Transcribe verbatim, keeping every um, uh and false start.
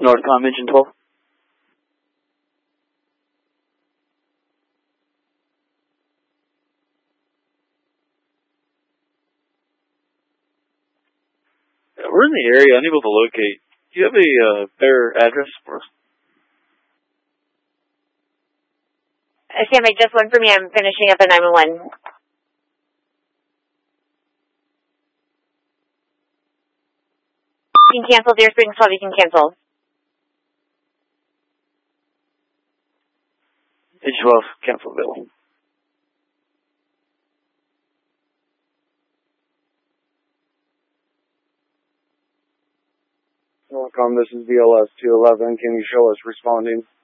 Northcom engine twelve. Yeah, we're in the area, unable to locate. Do you have a uh, better address for us? Uh, Stand by just one for me. I'm finishing up at nine one one. You can cancel. Deer Springs twelve, you can cancel. H twelve, cancel Bill. Northcom, this is V L S two eleven. Can you show us responding?